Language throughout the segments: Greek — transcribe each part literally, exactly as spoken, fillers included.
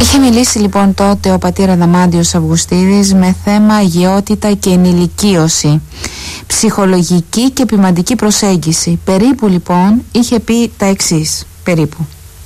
Είχε μιλήσει λοιπόν τότε ο πατήρ Αδαμάντιος Αυγουστίδης με θέμα αγιότητα και ενηλικίωση, ψυχολογική και ποιμαντική προσέγγιση. Περίπου λοιπόν είχε πει τα εξής, περίπου.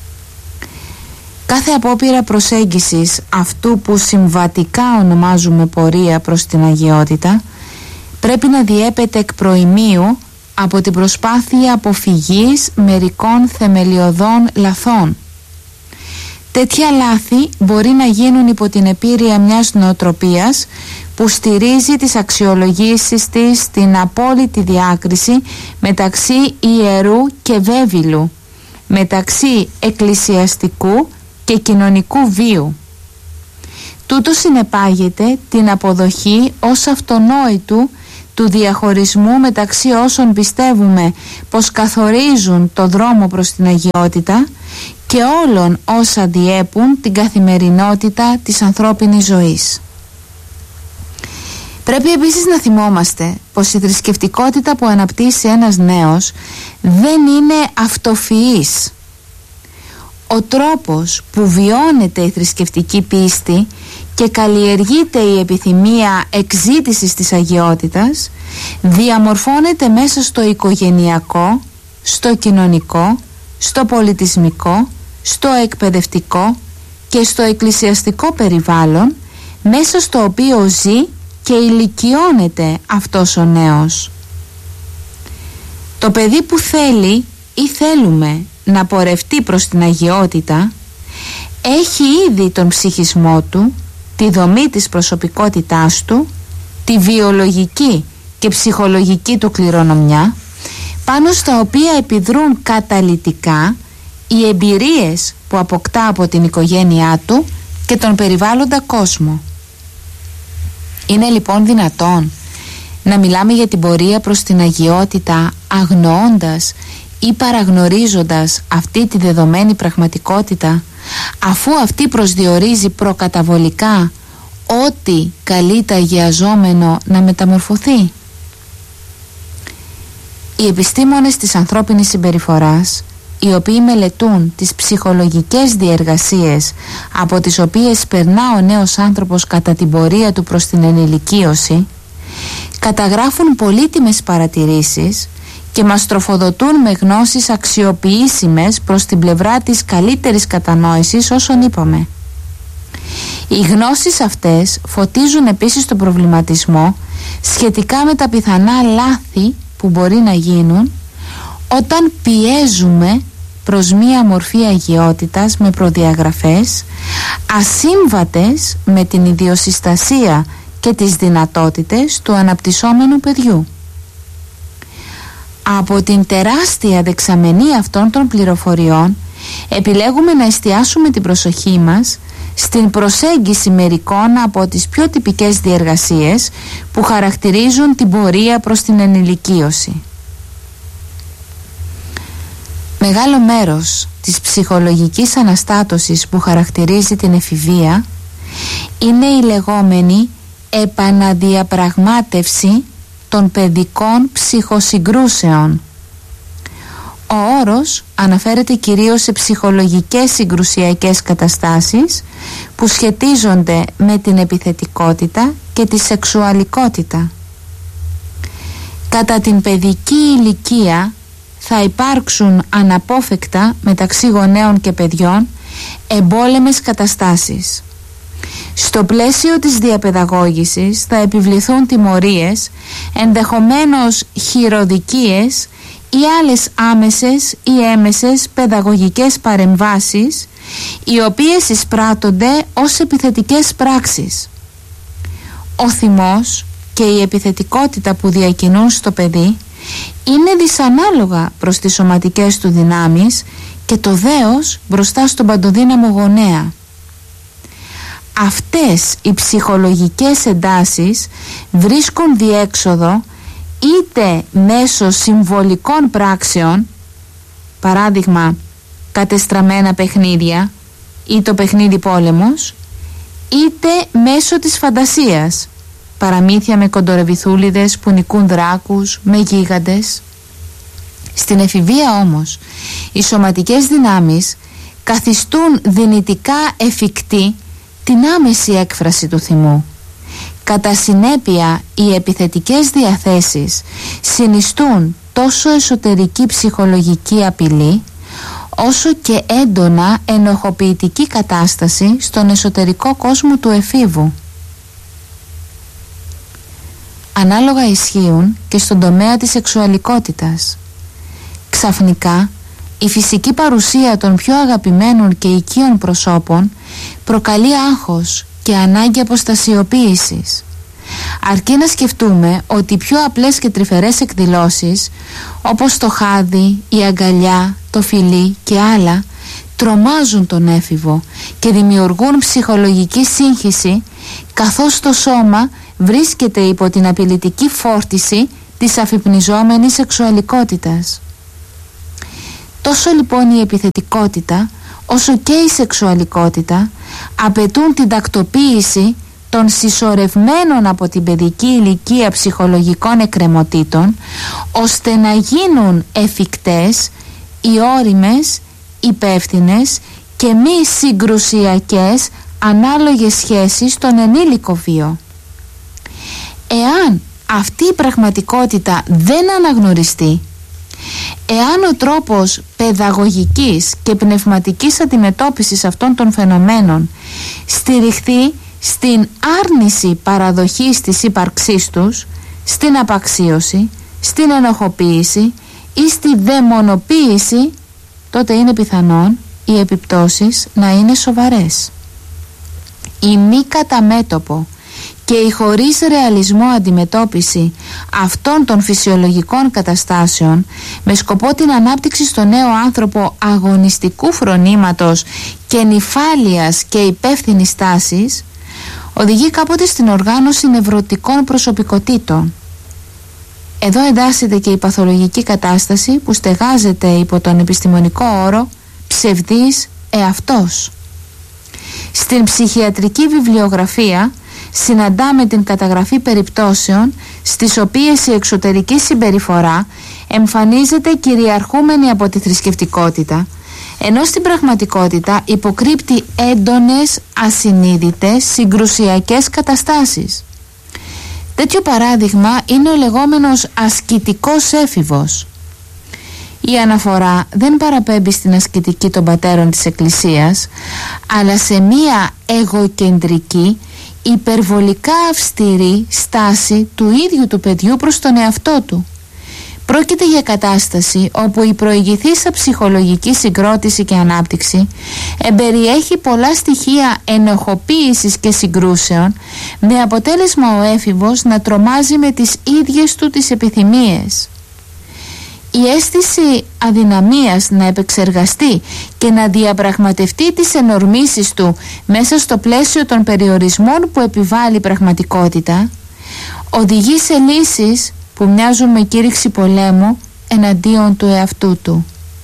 Κάθε απόπειρα προσέγγισης αυτού που συμβατικά ονομάζουμε πορεία προς την αγιότητα πρέπει να διέπεται εκ προημίου από την προσπάθεια αποφυγής μερικών θεμελιωδών λαθών. Τέτοια λάθη μπορεί να γίνουν υπό την επίρρεια μιας νοοτροπίας που στηρίζει τις αξιολογήσεις της στην απόλυτη διάκριση μεταξύ ιερού και βέβυλου, μεταξύ εκκλησιαστικού και κοινωνικού βίου. Τούτο συνεπάγεται την αποδοχή ως αυτονόητου του διαχωρισμού μεταξύ όσων πιστεύουμε πως καθορίζουν το δρόμο προς την αγιότητα και όλων όσα διέπουν την καθημερινότητα της ανθρώπινης ζωής. Πρέπει επίσης να θυμόμαστε πως η θρησκευτικότητα που αναπτύσσει ένας νέος δεν είναι αυτοφυής. Ο τρόπος που βιώνεται η θρησκευτική πίστη και καλλιεργείται η επιθυμία εκζήτησης της αγιότητας διαμορφώνεται μέσα στο οικογενειακό, στο κοινωνικό, στο πολιτισμικό, στο εκπαιδευτικό και στο εκκλησιαστικό περιβάλλον μέσα στο οποίο ζει και ηλικιώνεται αυτός ο νέος. Το παιδί που θέλει ή θέλουμε να πορευτεί προς την αγιότητα έχει ήδη τον ψυχισμό του, τη δομή της προσωπικότητάς του, τη βιολογική και ψυχολογική του κληρονομιά, πάνω στα οποία επιδρούν καταλυτικά οι εμπειρίες που αποκτά από την οικογένειά του και τον περιβάλλοντα κόσμο. Είναι λοιπόν δυνατόν να μιλάμε για την πορεία προς την αγιότητα αγνοώντας ή παραγνωρίζοντας αυτή τη δεδομένη πραγματικότητα, αφού αυτή προσδιορίζει προκαταβολικά ότι καλεί τα αγιαζόμενο να μεταμορφωθεί? Οι επιστήμονες της ανθρώπινης συμπεριφοράς, οι οποίοι μελετούν τις ψυχολογικές διεργασίες από τις οποίες περνά ο νέος άνθρωπος κατά την πορεία του προς την ενηλικίωση, καταγράφουν πολύτιμες παρατηρήσεις και μας τροφοδοτούν με γνώσεις αξιοποιήσιμες προς την πλευρά της καλύτερης κατανόησης όσων είπαμε. Οι γνώσεις αυτές φωτίζουν επίσης τον προβληματισμό σχετικά με τα πιθανά λάθη που μπορεί να γίνουν όταν πιέζουμε προς μία μορφή αγιότητας με προδιαγραφές ασύμβατες με την ιδιοσυστασία και τις δυνατότητες του αναπτυσσόμενου παιδιού. Από την τεράστια δεξαμενή αυτών των πληροφοριών επιλέγουμε να εστιάσουμε την προσοχή μας στην προσέγγιση μερικών από τις πιο τυπικές διεργασίες που χαρακτηρίζουν την πορεία προς την ενηλικίωση. Μεγάλο μέρος της ψυχολογικής αναστάτωσης που χαρακτηρίζει την εφηβεία είναι η λεγόμενη επαναδιαπραγμάτευση των παιδικών ψυχοσυγκρούσεων. Ο όρος αναφέρεται κυρίως σε ψυχολογικές συγκρουσιακές καταστάσεις που σχετίζονται με την επιθετικότητα και τη σεξουαλικότητα. Κατά την παιδική ηλικία θα υπάρξουν αναπόφευκτα μεταξύ γονέων και παιδιών εμπόλεμες καταστάσεις. Στο πλαίσιο της διαπαιδαγώγησης θα επιβληθούν τιμωρίες, ενδεχομένως χειροδικίες ή άλλες άμεσες ή έμεσες παιδαγωγικές παρεμβάσεις, οι οποίες εισπράττονται ως επιθετικές πράξεις. Ο θυμός και η επιθετικότητα που διακινούν στο παιδί είναι δυσανάλογα προς τις σωματικές του δυνάμεις και το δέος μπροστά στον παντοδύναμο γονέα. Αυτές οι ψυχολογικές εντάσεις βρίσκουν διέξοδο είτε μέσω συμβολικών πράξεων, παράδειγμα κατεστραμμένα παιχνίδια ή το παιχνίδι πόλεμος, είτε μέσω της φαντασίας, παραμύθια με κοντορεβιθούλιδες που νικούν δράκους, με γίγαντες. Στην εφηβεία όμως οι σωματικές δυνάμεις καθιστούν δυνητικά εφικτή την άμεση έκφραση του θυμού. Κατά συνέπεια, οι επιθετικές διαθέσεις συνιστούν τόσο εσωτερική ψυχολογική απειλή, όσο και έντονα ενοχοποιητική κατάσταση στον εσωτερικό κόσμο του εφήβου. Ανάλογα ισχύουν και στον τομέα της σεξουαλικότητας. Ξαφνικά, η φυσική παρουσία των πιο αγαπημένων και οικείων προσώπων προκαλεί άγχος και ανάγκη αποστασιοποίησης. Αρκεί να σκεφτούμε ότι οι πιο απλές και τρυφερές εκδηλώσεις, όπως το χάδι, η αγκαλιά, το φιλί και άλλα, τρομάζουν τον έφηβο και δημιουργούν ψυχολογική σύγχυση, καθώς το σώμα βρίσκεται υπό την απειλητική φόρτιση της αφυπνιζόμενης σεξουαλικότητας. Τόσο λοιπόν η επιθετικότητα όσο και η σεξουαλικότητα απαιτούν την τακτοποίηση των συσσωρευμένων από την παιδική ηλικία ψυχολογικών εκκρεμωτήτων, ώστε να γίνουν εφικτές οι ώριμες, υπεύθυνες και μη συγκρουσιακές ανάλογες σχέσεις στον ενήλικο βίο. Εάν αυτή η πραγματικότητα δεν αναγνωριστεί, εάν ο τρόπος παιδαγωγικής και πνευματικής αντιμετώπισης αυτών των φαινομένων στηριχθεί στην άρνηση παραδοχής της ύπαρξής τους, στην απαξίωση, στην ενοχοποίηση ή στη δαιμονοποίηση, τότε είναι πιθανόν οι επιπτώσεις να είναι σοβαρές. Η μη κατά μέτωπο και η χωρίς ρεαλισμό αντιμετώπιση αυτών των φυσιολογικών καταστάσεων με σκοπό την ανάπτυξη στο νέο άνθρωπο αγωνιστικού φρονήματος και νηφάλιας και υπεύθυνης τάσης οδηγεί κάποτε στην οργάνωση νευρωτικών προσωπικότητων. Εδώ εντάσσεται και η παθολογική κατάσταση που στεγάζεται υπό τον επιστημονικό όρο ψευδής εαυτός. Στην ψυχιατρική βιβλιογραφία συναντάμε την καταγραφή περιπτώσεων στις οποίες η εξωτερική συμπεριφορά εμφανίζεται κυριαρχούμενη από τη θρησκευτικότητα, ενώ στην πραγματικότητα υποκρύπτει έντονες, ασυνείδητες, συγκρουσιακές καταστάσεις. Τέτοιο παράδειγμα είναι ο λεγόμενος ασκητικός έφηβος. Η αναφορά δεν παραπέμπει στην ασκητική των πατέρων της Εκκλησίας, αλλά σε μία εγωκεντρική, υπερβολικά αυστηρή στάση του ίδιου του παιδιού προς τον εαυτό του. Πρόκειται για κατάσταση όπου η προηγηθήσα ψυχολογική συγκρότηση και ανάπτυξη εμπεριέχει πολλά στοιχεία ενοχοποίησης και συγκρούσεων, με αποτέλεσμα ο έφηβος να τρομάζει με τις ίδιες του τις επιθυμίες. Η αίσθηση αδυναμίας να επεξεργαστεί και να διαπραγματευτεί τις ενορμήσεις του μέσα στο πλαίσιο των περιορισμών που επιβάλλει η πραγματικότητα οδηγεί σε λύσεις που μοιάζουν με κήρυξη πολέμου εναντίον του εαυτού του.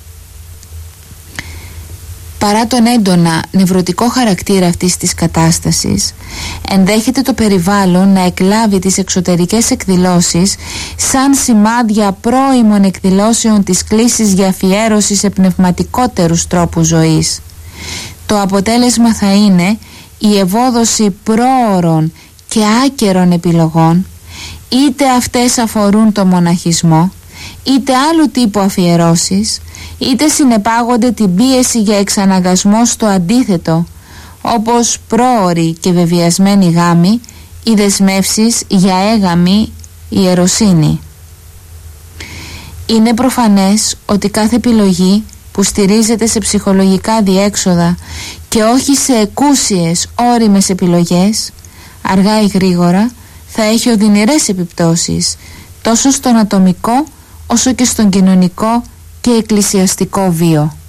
Παρά τον έντονα νευρωτικό χαρακτήρα αυτής της κατάστασης, ενδέχεται το περιβάλλον να εκλάβει τις εξωτερικές εκδηλώσεις σαν σημάδια πρώιμων εκδηλώσεων της κλίσης για αφιέρωση σε πνευματικότερους τρόπους ζωής. Το αποτέλεσμα θα είναι η ευόδοση πρόωρων και άκερων επιλογών, είτε αυτές αφορούν το μοναχισμό, είτε άλλου τύπου αφιερώσεις, είτε συνεπάγονται την πίεση για εξαναγκασμό στο αντίθετο, όπως πρόωροι και βεβαιασμένοι γάμοι ή δεσμεύσεις για έγαμη ιεροσύνη. Είναι προφανές ότι κάθε επιλογή που στηρίζεται σε ψυχολογικά διέξοδα και όχι σε εκούσιες ώριμες επιλογές, αργά ή γρήγορα θα έχει οδυνηρές επιπτώσεις τόσο στον ατομικό όσο και στον κοινωνικό και εκκλησιαστικό βίο.